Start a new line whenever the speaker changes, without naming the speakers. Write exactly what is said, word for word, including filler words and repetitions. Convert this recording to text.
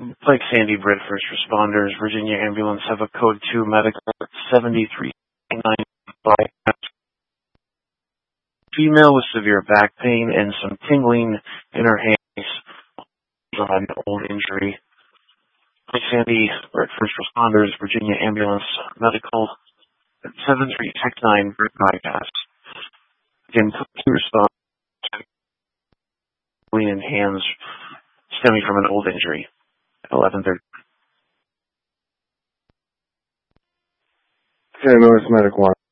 Like Sandy Britt, first responders, Virginia ambulance have a code two medical seventy-three nine bypass. Female with severe back pain and some tingling in her hands on an old injury. Like Sandy Britt, first responders, Virginia ambulance medical seven three six nine bypass. Again, two responders, tingling in hands stemming from an old injury. eleven thirty.
Saint Louis Medical